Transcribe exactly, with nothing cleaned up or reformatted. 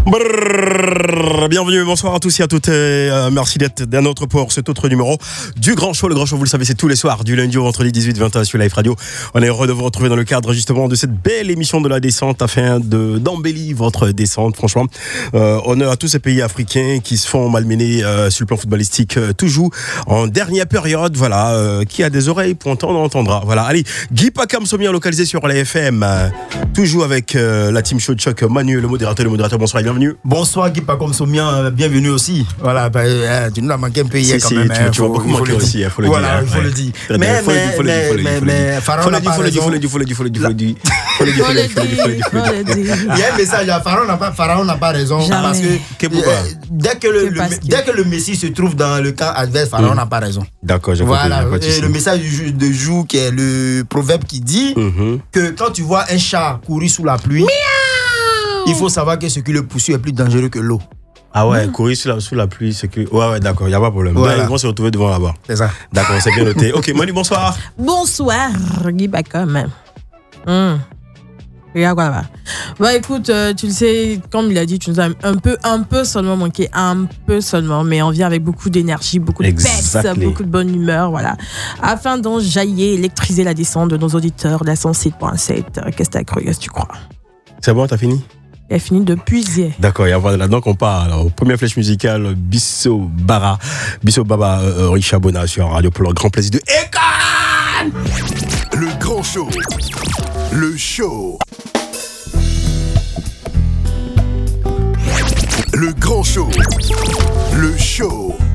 Brrr, bienvenue, bonsoir à tous et à toutes. Et, euh, merci d'être d'un autre pour cet autre numéro du Grand Show. Le Grand Show, vous le savez, c'est tous les soirs, du lundi au vendredi dix-huit vingt sur Live Radio. On est heureux de vous retrouver dans le cadre justement de cette belle émission de la descente afin de, d'embellir votre descente. Franchement, euh, honneur à tous ces pays africains qui se font malmener euh, sur le plan footballistique, euh, toujours en dernière période. Voilà, euh, qui a des oreilles pour entendre, entendra. Voilà, allez, Guy Pacam Sommier localisé sur la F M, euh, toujours avec euh, la team Show de Choc, Manu, le modérateur, le modérateur. Bonsoir et bienvenue. Bonsoir Guy Pacam Sommier, bienvenue aussi. Voilà, bah, euh, tu nous as manqué un peu hier si, quand si, même. Tu, hein, tu vas beaucoup manquer aussi, il faut le voilà, dire. il faut ouais. le dire. Mais, mais, faut le dire, faut le dire, faut le dire. mais, Pharaon n'a pas raison. Faut le dire, faut le dire, faut le dire, faut le dire, faut le dire, faut le dire, faut le dire, faut le dire, faut le dire. Il y a un message, Pharaon n'a pas, Pharaon n'a pas raison. Jamais. Parce que, que pourquoi euh, dès, que le, le, que... dès que le Messie se trouve dans le camp adverse, Pharaon n'a mmh. pas raison. D'accord, je voilà, comprends. et le message du, de jour qui est le proverbe qui dit mmh. que quand tu vois un chat courir sous la pluie, il faut savoir que ce qui le poursuit est plus dangereux que l'eau. Ah ouais, mmh. courir sous la, sous la pluie, c'est que... Ouais, ouais, d'accord, il n'y a pas de problème. Voilà. Ils vont se retrouver devant là-bas. C'est ça. D'accord, c'est bien noté. Ok, Manu, bonsoir. Bonsoir, Guy Pacam. Hum. Regarde quoi là. Bah écoute, euh, tu le sais, comme il a dit, tu nous as un peu, un peu seulement manqué, un peu seulement, mais on vient avec beaucoup d'énergie, beaucoup de exactly. peps, beaucoup de bonne humeur, voilà. Afin d'enjailler, électriser la descente de nos auditeurs de la cent sept point sept. Qu'est-ce que t'as cru, qu'est-ce que tu crois? C'est bon, t'as fini? Elle a fini depuis hier. D'accord, et voilà, donc on part. Alors, première flèche musicale, Bisso Bara, Bisso Baba, euh, Richard Bona sur Radio pour le grand plaisir de Ekan. Le Grand Show, le show. Le Grand Show, le show.